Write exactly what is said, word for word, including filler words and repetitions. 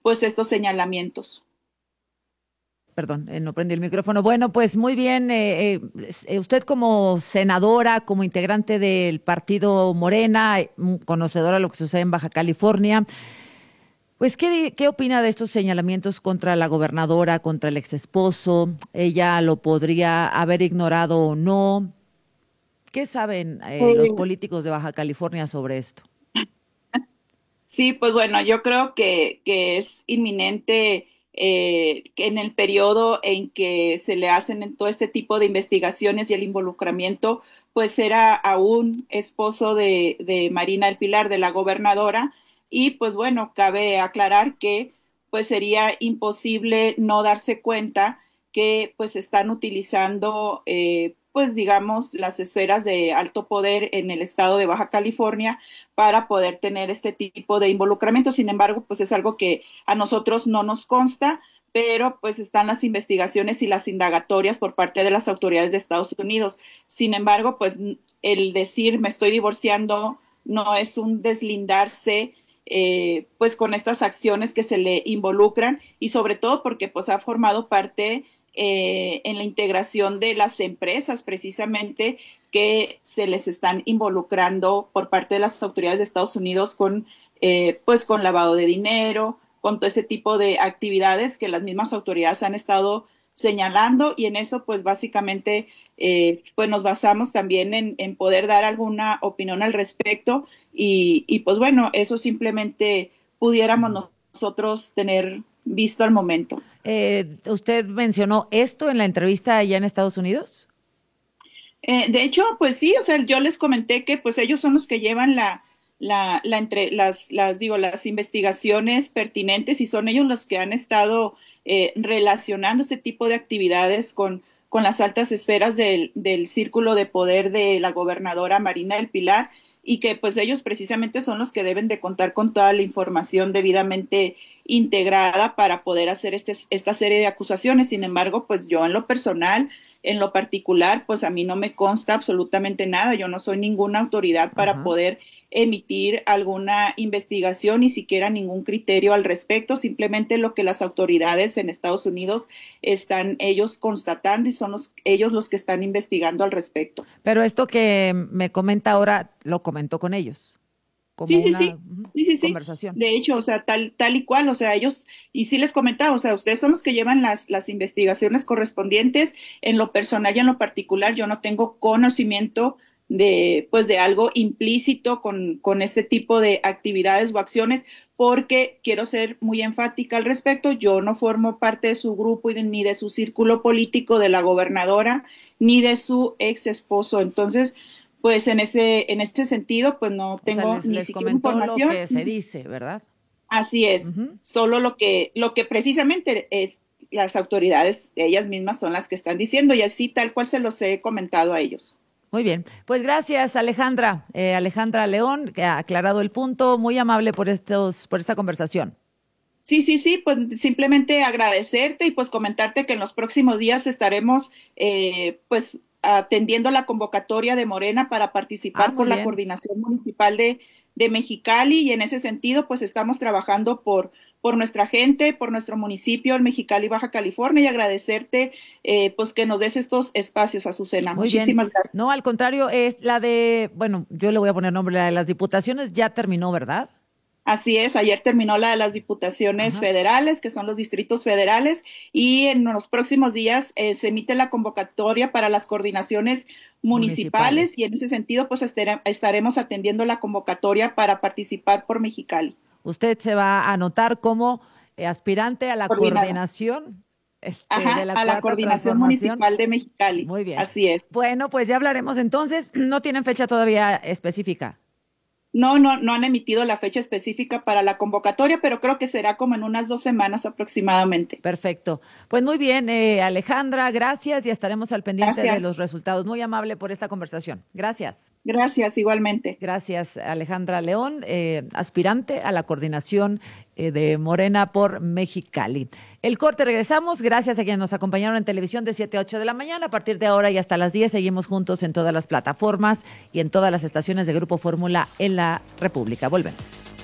pues estos señalamientos. Perdón, eh, no prendí el micrófono. Bueno, pues muy bien. Eh, eh, usted como senadora, como integrante del partido Morena, eh, conocedora de lo que sucede en Baja California, pues ¿qué, qué opina de estos señalamientos contra la gobernadora, contra el exesposo? ¿Ella lo podría haber ignorado o no? ¿Qué saben eh, los Eh, políticos de Baja California sobre esto? Sí, pues bueno, yo creo que, que es inminente eh, que en el periodo en que se le hacen en todo este tipo de investigaciones y el involucramiento, pues era aún esposo de, de Marina del Pilar, de la gobernadora, y pues bueno, cabe aclarar que pues sería imposible no darse cuenta que pues están utilizando eh, pues digamos las esferas de alto poder en el estado de Baja California para poder tener este tipo de involucramiento. Sin embargo, pues es algo que a nosotros no nos consta, pero pues están las investigaciones y las indagatorias por parte de las autoridades de Estados Unidos. Sin embargo, pues el decir me estoy divorciando no es un deslindarse eh, pues con estas acciones que se le involucran y sobre todo porque pues ha formado parte eh, en la integración de las empresas precisamente que se les están involucrando por parte de las autoridades de Estados Unidos con, eh, pues con lavado de dinero, con todo ese tipo de actividades que las mismas autoridades han estado señalando y en eso pues básicamente eh, pues nos basamos también en, en, poder dar alguna opinión al respecto y, y pues bueno, eso simplemente pudiéramos nosotros tener visto al momento. Eh, ¿usted mencionó esto en la entrevista allá en Estados Unidos? Eh, de hecho, pues sí, o sea, yo les comenté que pues ellos son los que llevan la, la, la entre las, las, digo, las investigaciones pertinentes y son ellos los que han estado eh, relacionando este tipo de actividades con, con las altas esferas del, del círculo de poder de la gobernadora Marina del Pilar y que pues ellos precisamente son los que deben de contar con toda la información debidamente integrada para poder hacer este, esta serie de acusaciones. Sin embargo, pues yo en lo personal en lo particular, pues a mí no me consta absolutamente nada. Yo no soy ninguna autoridad para Ajá. poder emitir alguna investigación, ni siquiera ningún criterio al respecto. Simplemente lo que las autoridades en Estados Unidos están ellos constatando y son los, ellos los que están investigando al respecto. Pero esto que me comenta ahora, lo comentó con ellos, como Sí, sí, una sí, ujú, sí, sí, sí. conversación. De hecho, o sea, tal, tal y cual, o sea, ellos, y sí les comentaba, o sea, ustedes son los que llevan las, las investigaciones correspondientes. En lo personal y en lo particular, yo no tengo conocimiento de, pues, de algo implícito con, con este tipo de actividades o acciones, porque quiero ser muy enfática al respecto. Yo no formo parte de su grupo y de, ni de su círculo político de la gobernadora, ni de su ex esposo. Entonces, pues en ese, en ese sentido, pues no O sea, tengo les, ni les siquiera comentó lo información. que Ni se si- dice, ¿verdad? Así es, Ujú. solo lo que, lo que precisamente es las autoridades, ellas mismas son las que están diciendo y así tal cual se los he comentado a ellos. Muy bien. Pues gracias, Alejandra. Eh, Alejandra León, que ha aclarado el punto. Muy amable por estos, por esta conversación. Sí, sí, sí, pues simplemente agradecerte y pues comentarte que en los próximos días estaremos eh, pues atendiendo la convocatoria de Morena para Ah, participar muy por la bien. coordinación municipal de, de Mexicali y en ese sentido pues estamos trabajando por, por nuestra gente, por nuestro municipio, el Mexicali, Baja California y agradecerte eh, pues que nos des estos espacios, Azucena. Muy bien. Muchísimas No, gracias. al contrario, es la de, bueno, yo le voy a poner nombre, la de las diputaciones ya terminó, ¿verdad? Así es, ayer terminó la de las diputaciones Ajá. federales, que son los distritos federales, y en los próximos días eh, se emite la convocatoria para las coordinaciones municipales Municipales. y en ese sentido pues estere- estaremos atendiendo la convocatoria para participar por Mexicali, Usted se va a anotar como eh, aspirante a la coordinada. coordinación este, de Ajá, la a la Cuarta coordinación Transformación. municipal de Mexicali. Muy bien. Así es. Bueno, pues ya hablaremos entonces. No tienen fecha todavía específica. No, no, no han emitido la fecha específica para la convocatoria, pero creo que será como en unas dos semanas aproximadamente. Perfecto. Pues muy bien, eh, Alejandra, gracias y estaremos al pendiente de Gracias. los resultados. Muy amable por esta conversación. Gracias. Gracias, igualmente. Gracias, Alejandra León, eh, aspirante a la coordinación eh, de Morena por Mexicali. El corte, regresamos. Gracias a quienes nos acompañaron en televisión de siete a ocho de la mañana. A partir de ahora y hasta las diez seguimos juntos en todas las plataformas y en todas las estaciones de Grupo Fórmula en la República. Volvemos.